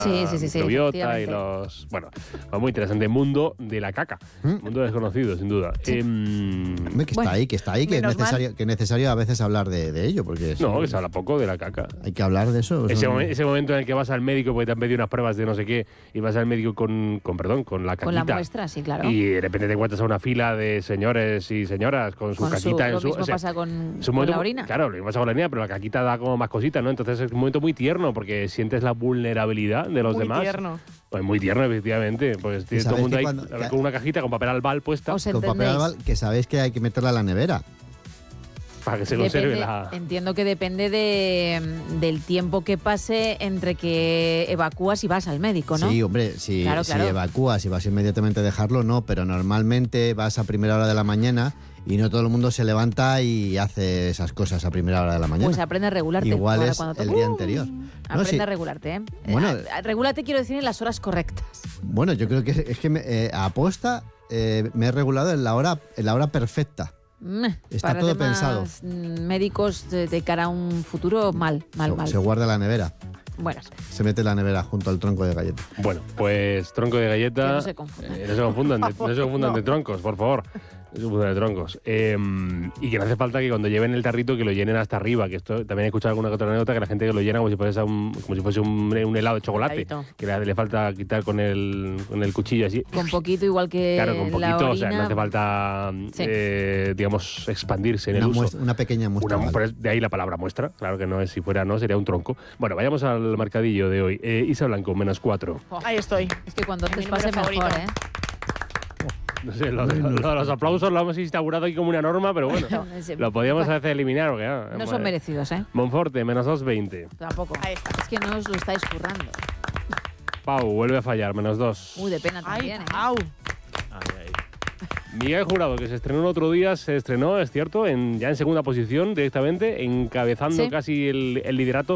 microbiota y los... Bueno, muy interesante. Mundo de la caca. Mundo desconocido, sin duda. Sí. Que está ahí, que es necesario a veces hablar de ello. Porque que se habla poco de la caca. Hay que hablar de eso. Ese momento en el que vas al médico porque te han pedido unas pruebas de no sé qué y vas al médico con la caquita. Con la muestra, sí, claro. Y de repente te encuentras a una fila de señores y señoras con su caquita en su... Lo mismo pasa con momento, la orina. Claro, lo mismo pasa con la orina, pero la caquita da como más cositas, ¿no? Entonces es un momento muy tierno porque sientes la vulnerabilidad de los demás. Muy tierno. Pues muy tierno, efectivamente. Pues tiene todo el mundo ahí con una cajita con papel albal puesta. Con papel albal, que sabéis que hay que meterla a la nevera. Para que se conserve la... Entiendo que depende del tiempo que pase entre que evacúas y vas al médico, ¿no? Sí, hombre, si evacúas y vas inmediatamente a dejarlo, no, pero normalmente vas a primera hora de la mañana y no todo el mundo se levanta y hace esas cosas a primera hora de la mañana. Pues aprende a regularte. Igual es el día anterior. Aprende a regularte, ¿eh? Bueno, regúlate, quiero decir, en las horas correctas. Bueno, yo creo que es que aposta me he regulado en la hora perfecta. Está todo pensado. Médicos de cara a un futuro, mal. Se guarda la nevera. Bueno. Se mete la nevera junto al tronco de galleta. Bueno, pues tronco de galleta. Que no se confundan. No se confundan de troncos, por favor. De troncos. Y que no hace falta que cuando lleven el tarrito que lo llenen hasta arriba. Que esto también he escuchado alguna otra anécdota que la gente que lo llena como si fuese un helado de chocolate. Que le falta quitar con el cuchillo así. Con poquito, igual que claro, con poquito, la orina. O sea, no hace falta, digamos, expandirse en el uso. Una pequeña muestra. De ahí la palabra muestra. Claro que no es, si fuera no, sería un tronco. Bueno, vayamos al marcadillo de hoy. Isa Blanco, -4. Ahí estoy. Es que cuando te pase mejor, ¿eh? No sé, los aplausos lo hemos instaurado aquí como una norma, pero bueno, lo podíamos hacer eliminar. Porque, no son merecidos, ¿eh? Monforte, -2,20. Tampoco. Ahí está. Es que no os lo estáis currando. Pau, vuelve a fallar, -2. Uy, de pena también, ¿eh? Au. Miguel Jurado, que se estrenó el otro día, es cierto, ya en segunda posición directamente, encabezando casi el liderato,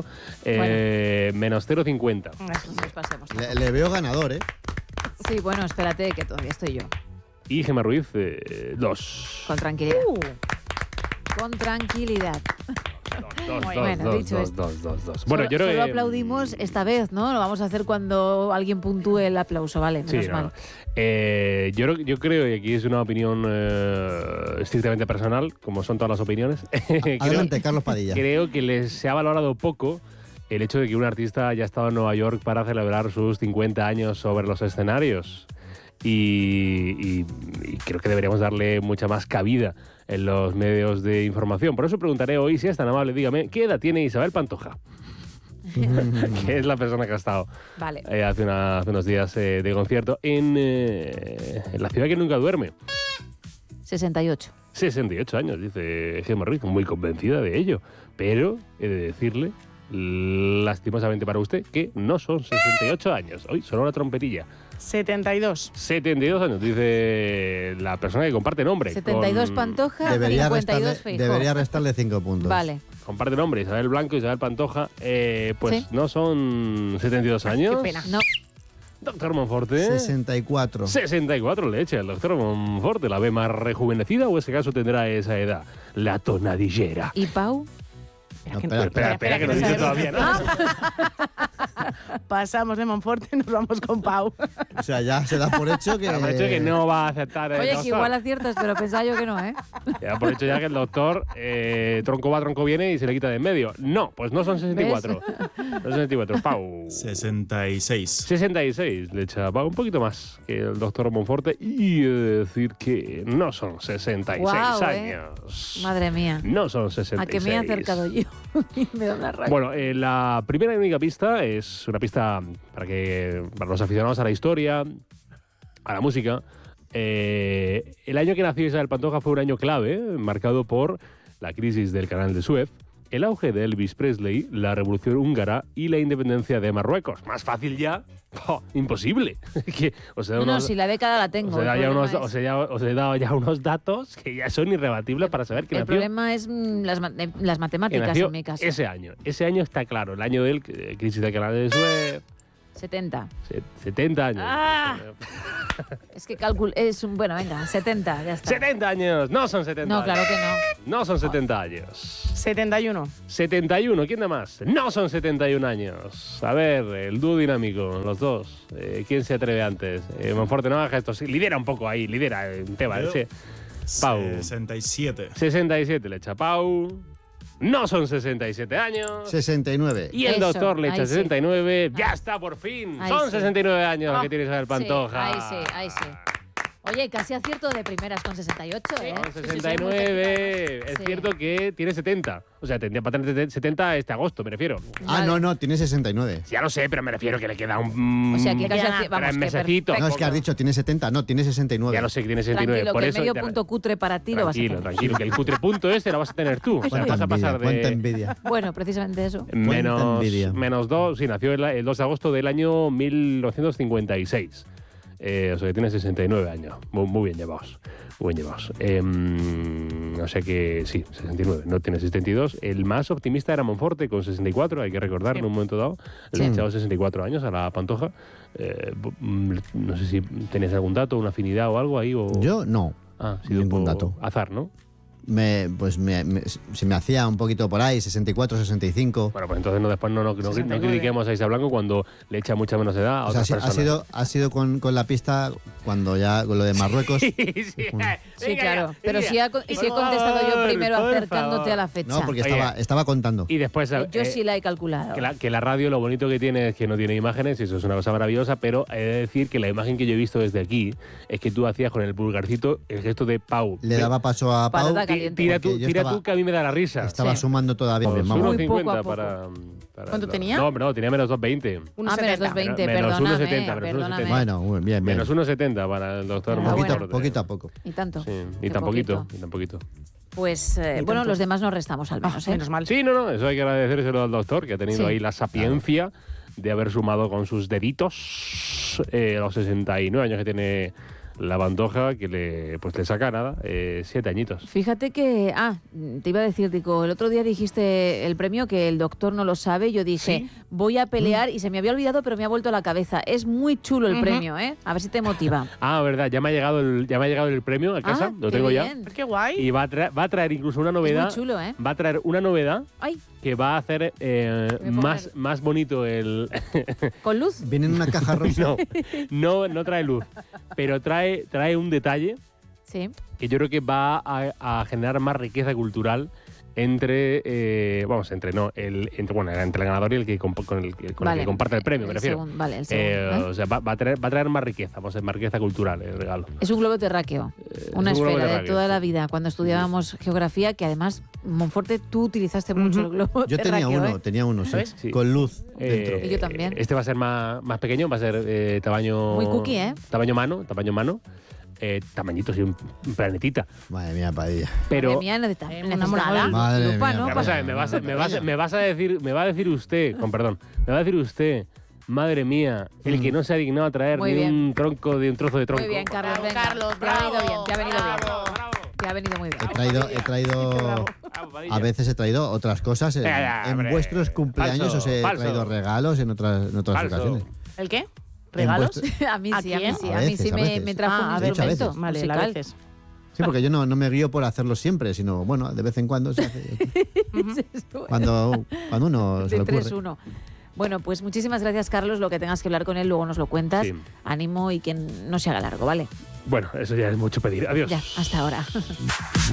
-0,50. Le veo ganador, ¿eh? Sí, bueno, espérate, que todavía estoy yo. Y Gemma Ruiz, 2. Con tranquilidad. Con tranquilidad. Dos. Bueno, yo creo solo aplaudimos esta vez, ¿no? Lo vamos a hacer cuando alguien puntúe el aplauso, ¿vale? Menos mal. Yo creo, y aquí es una opinión estrictamente personal, como son todas las opiniones. Adelante, Carlos Padilla. Creo que se ha valorado poco el hecho de que un artista haya estado en Nueva York para celebrar sus 50 años sobre los escenarios. Y creo que deberíamos darle mucha más cabida en los medios de información. Por eso preguntaré hoy, si es tan amable, dígame, ¿qué edad tiene Isabel Pantoja? Que es la persona que ha estado hace unos días de concierto en la ciudad que nunca duerme. 68. 68 años, dice Gemma Ruiz, muy convencida de ello. Pero he de decirle, lastimosamente para usted, que no son 68 años. Hoy sonó una trompetilla. 72. 72 años, dice la persona que comparte nombre. 72 Pantoja, 52 Feijóo. Debería restarle 5 puntos. Vale. Comparte nombre, Isabel Blanco, Isabel Pantoja. Pues no son 72 años. Qué pena. No. Doctor Monforte. 64. 64 le echa el doctor Monforte. ¿La ve más rejuvenecida o ese caso tendrá esa edad? La tonadillera. ¿Y Pau? Espera, que no dice todavía, ¿no? Pasamos de Monforte y nos vamos con Pau. O sea, ya se da por hecho que... por hecho que no va a aceptar el Oye, doctor. que igual aciertas, pero pensaba yo que no, ¿eh? Se da por hecho ya que el doctor tronco va, tronco viene y se le quita de en medio. No, pues no son 64. No son 64. Pau. 66. 66. Le echa Pau un poquito más que el doctor Monforte y decir que no son 66 años. Madre mía. No son 66. ¿A qué me he acercado yo? Me da una rabia. Bueno, la primera y única pista es una pista para los aficionados a la historia, a la música. El año que nació Isabel Pantoja fue un año clave, marcado por la crisis del Canal de Suez, el auge de Elvis Presley, la revolución húngara y la independencia de Marruecos. Más fácil ya, imposible. Si la década la tengo. Os he dado ya unos datos que ya son irrebatibles para saber que el problema es las matemáticas en mi caso. Ese año está claro, el año de crisis del Canal de Suez. 70. 70 años. Ah. Es que es un... Bueno, venga, 70, ya está. 70 años, no son 70 No, años. claro que no. No son 70 años. 71. 71, ¿quién da más? No son 71 años. A ver, el dúo dinámico, los dos. ¿Quién se atreve antes? Monforte, no hagas gestos. Lidera un poco ahí, lidera un tema. Yo- Ese. Pau. 67. 67 le echa Pau. No son 67 años. 69. Y el Eso, doctor le echa ahí sí. 69. ¡Ya está, por fin! Ahí Son sí. 69 años los que tiene Isabel Sí, Pantoja. ahí sí. Oye, casi acierto de primeras con 68, ¿eh? Son Sí, 69. Es Sí. cierto que tiene 70. O sea, tendría para tener 70 este agosto, me refiero. Ah, no, tiene 69. Ya lo sé, pero me refiero que le queda un... O sea, que casi Ya, acierto. pero Vamos, en que mesecito. perfecto. No, es que has dicho tiene 70, no, tiene 69. Ya lo sé que tiene 69. Tranquilo, por que el eso medio punto cutre para ti lo vas a Tranquilo, tener. tranquilo, que el cutre punto ese lo vas a tener tú. O sea, vas a pasar Cuánta de envidia. Bueno, precisamente eso. envidia. menos 2. Sí, nació el 2 de agosto del año 1956. O sea que tiene 69 años. Muy bien llevados. Muy bien llevados. O sea que sí, 69. No tiene 72. El más optimista era Monforte con 64. Hay que recordar, Sí. en un momento dado. Le Sí. ha echado 64 años a la Pantoja. No sé si tenías algún dato, una afinidad o algo ahí. O... Yo no. Ah, ha sido ningún por dato. azar, ¿no? Se me hacía un poquito por ahí, 64, 65. Bueno, pues entonces después no 69. critiquemos a Isa Blanco cuando le echa mucha menos edad a O sea, otras ha personas. sido con la pista cuando ya, con lo de Marruecos. Sí, Sí, claro. Pero si he contestado yo primero por acercándote favor. a la fecha. No, porque Oye. estaba contando. Y después... Yo sí la he calculado. que la radio lo bonito que tiene es que no tiene imágenes, y eso es una cosa maravillosa, pero he de decir que la imagen que yo he visto desde aquí es que tú hacías con el pulgarcito el gesto de Pau. Le daba paso a Pau. Patata caliente. Tira porque yo tú, estaba- que a mí me da la risa. Estaba Sí. sumando todavía. Pues Vamos. Muy poco a 1,50 poco. para ¿Cuánto tenía? No, hombre, no, tenía menos 2,20. Ah, menos 220, Menos perdóname. 1,70, menos Perdóname. 1,70. Bueno, muy bien, bien. Menos 1,70 para el doctor Ah, Poquito, bueno. poquito a poco. Y tanto. Sí, Qué y tan poquito. poquito. Pues, bueno, los demás nos restamos al menos, ¿eh? Menos mal. Sí, no, eso hay que agradecérselo al doctor, que ha tenido Sí. ahí la sapiencia de haber sumado con sus deditos los 69 años que tiene la Pantoja, que le saca nada, 7 añitos. Fíjate que... te iba a decir, Tico, el otro día dijiste el premio que el doctor no lo sabe. Yo dije, voy a pelear y se me había olvidado, pero me ha vuelto a la cabeza. Es muy chulo el premio, ¿eh? A ver si te motiva. Ah, verdad, ya me ha llegado el premio a casa, lo qué tengo bien. Qué guay. ya. Y va a traer incluso una novedad. muy chulo, ¿eh? Va a traer una novedad Ay, que va a hacer pongo más bonito el... con luz. Viene en una caja rosa. no trae luz, pero trae un detalle Sí. que yo creo que va a generar más riqueza cultural entre el ganador y el que con el que comparte el premio, me refiero. Vale, el segundo. ¿eh? O sea, va a traer más riqueza, más riqueza cultural el regalo. Es un globo terráqueo, una es un globo esfera de terráqueo, toda sí. la vida. Cuando estudiábamos geografía, que además, Monforte, tú utilizaste mucho el globo Yo terráqueo. tenía uno, sí, ¿Ves? Sí. con luz dentro. Y yo también. Este va a ser más pequeño, va a ser tamaño... Muy cookie, ¿eh? Tamaño mano. Tamañito, sí, un planetita. Madre mía, Padilla. Pero... Madre mía, una necesita Madre lupa, mía, ¿no? Vamos a ver, me va a decir usted, con perdón, me va a decir usted, madre mía, el que no se ha dignado a traer Muy ni bien. un trozo de tronco. Muy bien, Carlos, Bravo, venga. Carlos, te ha venido bravo, bien, te ha venido bien. bravo. Te ha venido muy bien. He traído a veces he traído otras cosas. Ya, En hombre. vuestros cumpleaños Falso, os he falso. traído regalos en otras Falso. ocasiones. ¿El qué? ¿Regalos? vuestro- A mí ¿A sí, a mí quién? sí. A A mí veces, sí a veces. me trajo Ah, un a veces, instrumento Vale, a musical. veces. Sí, porque yo no me guío por hacerlo siempre, sino, bueno, de vez en cuando se hace. Cuando uno se De le ocurre. 3-1. Bueno, pues muchísimas gracias, Carlos. Lo que tengas que hablar con él, luego nos lo cuentas. Sí. Ánimo y que no se haga largo, ¿vale? Bueno, eso ya es mucho pedir. Adiós. Ya, hasta ahora.